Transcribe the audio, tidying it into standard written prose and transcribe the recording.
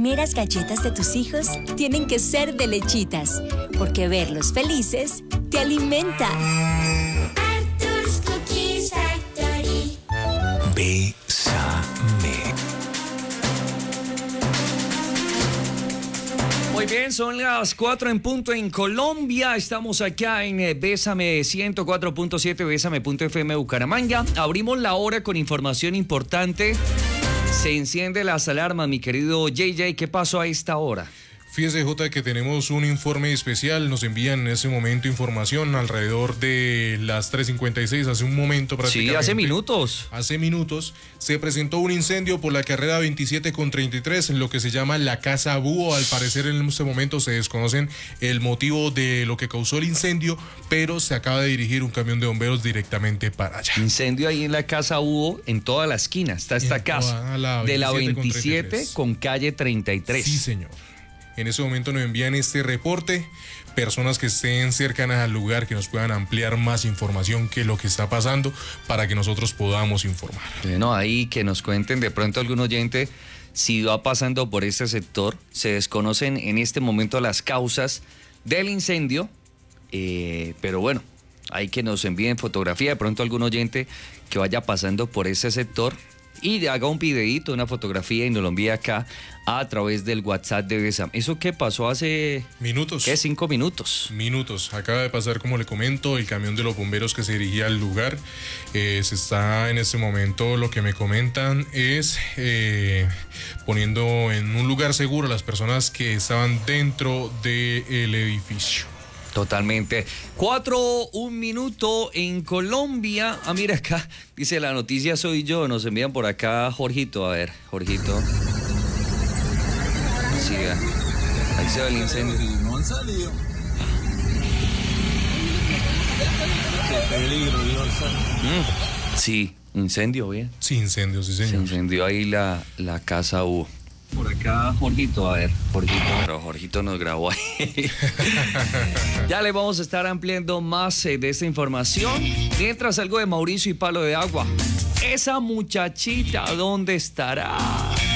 primeras galletas de tus hijos tienen que ser de Lechitas, porque verlos felices te alimenta. Arthur's Cookies Factory. Bésame. Muy bien, son las 4 en punto en Colombia. Estamos acá en Bésame 104.7, Bésame.fm Bucaramanga. Abrimos la hora con información importante. Se enciende las alarmas, mi querido JJ. ¿Qué pasó a esta hora? Fíjese, Jota, que tenemos un informe especial. Nos envían en ese momento información alrededor de las 3:56, hace un momento prácticamente. Sí, hace minutos. Hace minutos se presentó un incendio por la carrera 27/33 en lo que se llama la Casa Búho. Al parecer en este momento se desconocen el motivo de lo que causó el incendio, pero se acaba de dirigir un camión de bomberos directamente para allá. Incendio ahí en la Casa Búho, en toda la esquina. Está esta casa de la 27 con calle 33. Sí, señor. En ese momento nos envían este reporte, personas que estén cercanas al lugar, que nos puedan ampliar más información que lo que está pasando para que nosotros podamos informar. Bueno, ahí que nos cuenten de pronto algún oyente si va pasando por este sector. Se desconocen en este momento las causas del incendio, pero bueno, hay que nos envíen fotografía, de pronto algún oyente que vaya pasando por ese sector y haga un videíto, una fotografía y nos lo envíe acá a través del WhatsApp de Bésame. ¿Eso qué pasó hace? Minutos. ¿Qué? 5 minutos. Minutos. Acaba de pasar, como le comento, el camión de los bomberos que se dirigía al lugar. Se está en este momento, lo que me comentan es poniendo en un lugar seguro a las personas que estaban dentro del edificio. Totalmente. 4:01 minuto en Colombia. Ah, mira acá, dice la noticia soy yo. Nos envían por acá Jorgito. A ver, Jorgito. Sí, ahí se ve el incendio. No han salido. Qué peligro, Dios. Sí, incendio, bien. Sí, incendio, sí, señor. Se incendió ahí la Casa Búho. Por acá, Jorgito, a ver, Jorgito. Pero Jorgito nos grabó ahí. Ya le vamos a estar ampliando más de esta información. Mientras algo de Mauricio y Palo de Agua. Esa muchachita, ¿dónde estará?